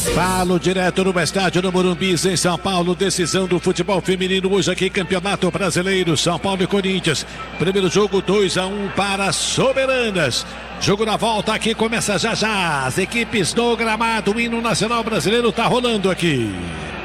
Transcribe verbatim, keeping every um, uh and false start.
Falo direto no estádio do Morumbi, em São Paulo, decisão do futebol feminino hoje aqui, Campeonato Brasileiro, São Paulo e Corinthians. Primeiro jogo dois a um para Soberanas. Jogo na volta aqui, começa já já. As equipes do gramado, o hino nacional brasileiro tá rolando aqui.